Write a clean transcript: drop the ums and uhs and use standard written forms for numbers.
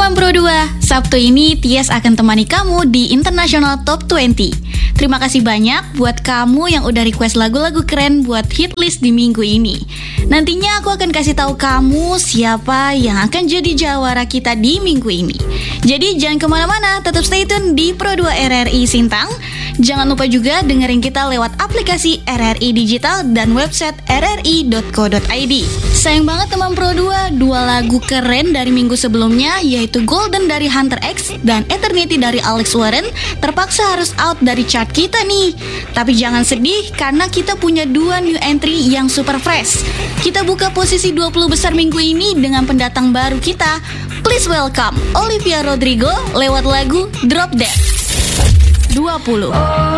teman Pro 2, Sabtu ini Tias akan temani kamu di International Top 20. Terima kasih banyak buat kamu yang udah request lagu-lagu keren buat hit list di minggu ini. Nantinya aku akan kasih tahu kamu siapa yang akan jadi jawara kita di minggu ini. Jadi jangan kemana-mana, tetap stay tune di Pro 2 RRI Sintang. Jangan lupa juga dengerin kita lewat aplikasi RRI Digital dan website rri.co.id. Sayang banget teman Pro 2, dua lagu keren dari minggu sebelumnya yaitu Golden dari Hunter X dan Eternity dari Alex Warren terpaksa harus out dari chart kita nih. Tapi jangan sedih karena kita punya dua new entry yang super fresh. Kita buka posisi 20 besar minggu ini dengan pendatang baru kita. Please welcome Olivia Rodrigo lewat lagu Drop Dead 20.